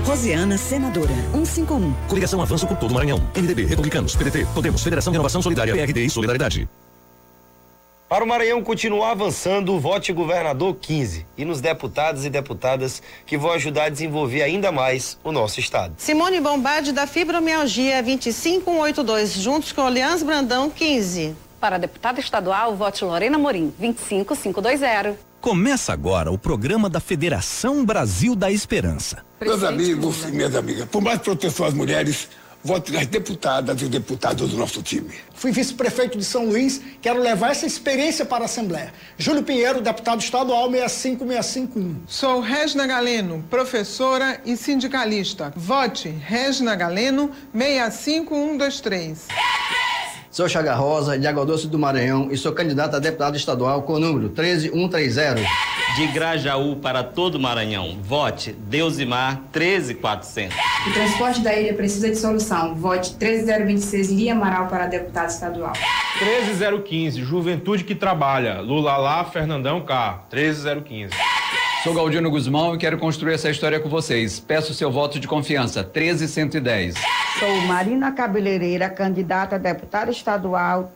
Rosiana, senadora, 151. Coligação Avanço por todo o Maranhão. MDB, Republicanos, PDT, Podemos, Federação de Renovação Solidária, PRD e Solidariedade. Para o Maranhão continuar avançando, vote Governador 15 e nos deputados e deputadas que vão ajudar a desenvolver ainda mais o nosso estado. Simone Bombardi da Fibromialgia 25182, juntos com Olians Brandão 15. Para deputada estadual, vote Lorena Morim 25520. Começa agora o programa da Federação Brasil da Esperança. Meus amigos e minhas amigas, por mais proteção às mulheres, vote nas deputadas e deputados do nosso time. Fui vice-prefeito de São Luís, quero levar essa experiência para a Assembleia. Júlio Pinheiro, deputado estadual 65651. Sou Regina Galeno, professora e sindicalista. Vote Regina Galeno 65123. Sou Chaga Rosa, de Água Doce do Maranhão, e sou candidato a deputado estadual com o número 13130. De Grajaú para todo o Maranhão, vote Deusimar 13400. O transporte da ilha precisa de solução. Vote 13026 Lia Amaral para deputado estadual. 13015 Juventude que Trabalha, Lula lá, Fernandão cá, 13015. Sou Galdino Guzmão e quero construir essa história com vocês. Peço seu voto de confiança, 13110. Sou Marina Cabeleireira, candidata a deputada estadual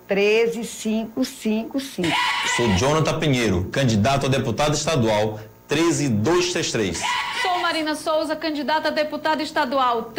13555. Sou Jonathan Pinheiro, candidato a deputado estadual 13233. Sou Marina Souza, candidata a deputada estadual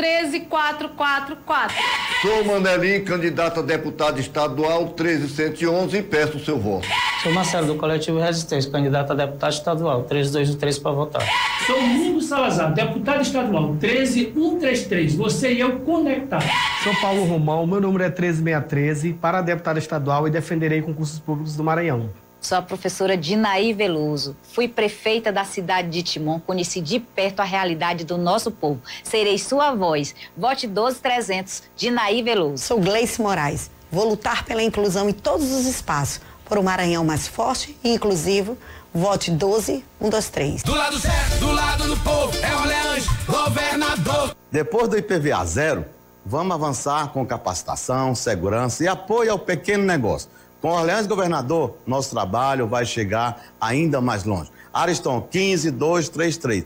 13444. Sou Manelim, candidato a deputado estadual 13111 e peço o seu voto. Sou Marcelo do Coletivo Resistência, candidato a deputado estadual 13213 para votar. Sou Mundo Salazar, deputado estadual 13133. Você e eu conectados. Sou Paulo Romão, meu número é 13613 para deputado estadual e defenderei concursos públicos do Maranhão. Sou a professora Dinaí Veloso. Fui prefeita da cidade de Timon, conheci de perto a realidade do nosso povo. Serei sua voz. Vote 12300, Dinaí Veloso. Sou Gleice Moraes. Vou lutar pela inclusão em todos os espaços, por um Maranhão mais forte e inclusivo. Vote 12123. Do lado certo, do lado do povo, é Orleans, governador. Depois do IPVA zero, vamos avançar com capacitação, segurança e apoio ao pequeno negócio. Com Orleans Governador, nosso trabalho vai chegar ainda mais longe. Ariston, 15233.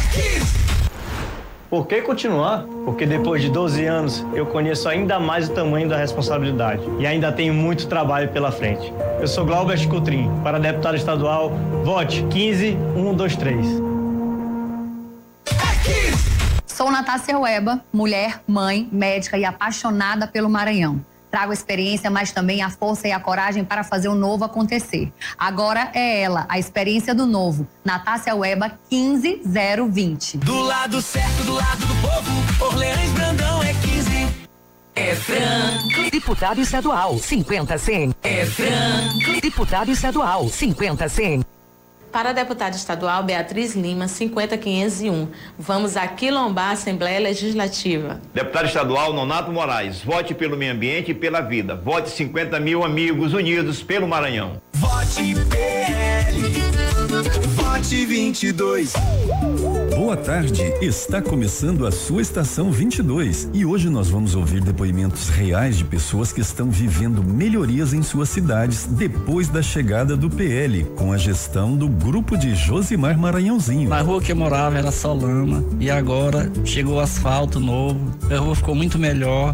Por que continuar? Porque depois de 12 anos, eu conheço ainda mais o tamanho da responsabilidade. E ainda tenho muito trabalho pela frente. Eu sou Glaubert Coutrin. Para deputado estadual, vote 15123. Sou Natácia Ueba, mulher, mãe, médica e apaixonada pelo Maranhão. Trago a experiência, mas também a força e a coragem para fazer o novo acontecer. Agora é ela, a experiência do novo. Natácia Ueba, 15020. Do lado certo, do lado do povo, Orleans Brandão é 15. É Franco. Deputado estadual, 50-100. É Franco. Deputado estadual, 50-100. Para a deputada estadual Beatriz Lima, 50501. Vamos aquilombar a Assembleia Legislativa. Deputado estadual Nonato Moraes, vote pelo meio ambiente e pela vida. Vote 50 mil amigos unidos pelo Maranhão. Vote PL. Vote 22. Boa tarde, está começando a sua estação 22 e hoje nós vamos ouvir depoimentos reais de pessoas que estão vivendo melhorias em suas cidades depois da chegada do PL, com a gestão do grupo de Josimar Maranhãozinho. Na rua que eu morava era só lama e agora chegou o asfalto novo, a rua ficou muito melhor,